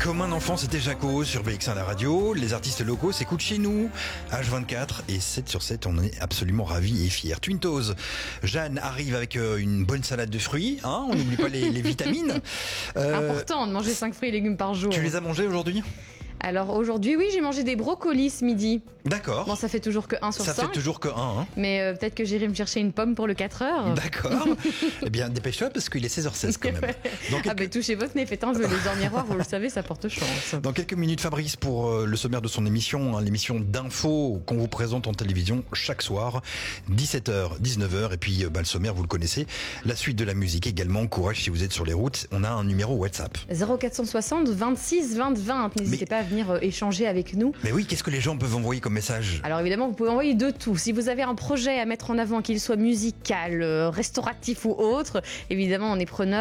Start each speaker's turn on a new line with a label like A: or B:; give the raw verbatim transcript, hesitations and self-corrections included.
A: Comme un enfant, c'était Jaco sur B X un la radio. Les artistes locaux s'écoutent chez nous. H vingt-quatre et sept sur sept, on en est absolument ravis et fiers. Twin Toes, Jeanne arrive avec une bonne salade de fruits. Hein, on n'oublie pas les, les vitamines.
B: Euh, Important de manger cinq fruits et légumes par jour.
A: Tu les as mangés aujourd'hui ?
B: Alors aujourd'hui, oui, j'ai mangé des brocolis ce midi.
A: D'accord.
B: Bon, ça fait toujours que un sur
A: ça
B: cinq.
A: Ça fait toujours que un. Hein.
B: Mais euh, peut-être que j'irai me chercher une pomme pour le quatre heures.
A: D'accord. Eh bien, dépêche-toi parce qu'il est seize heures seize quand même.
B: Dans quelques... Ah ben, touchez votre nez, faites un vœu. Les heures miroirs, vous le savez, ça porte chance.
A: Dans quelques minutes, Fabrice, pour euh, le sommaire de son émission, hein, l'émission d'info qu'on vous présente en télévision chaque soir, dix-sept heures, dix-neuf heures. Et puis, euh, bah, le sommaire, vous le connaissez. La suite de la musique également. Courage si vous êtes sur les routes. On a un numéro WhatsApp.
B: zéro quatre cent soixante vingt-six vingt vingt. N'hésitez Mais... pas à venir euh, échanger avec nous.
A: Mais oui, qu'est-ce que les gens peuvent envoyer comme message ?
B: Alors évidemment, vous pouvez envoyer de tout. Si vous avez un projet à mettre en avant, qu'il soit musical, euh, restauratif ou autre, évidemment, on est preneur.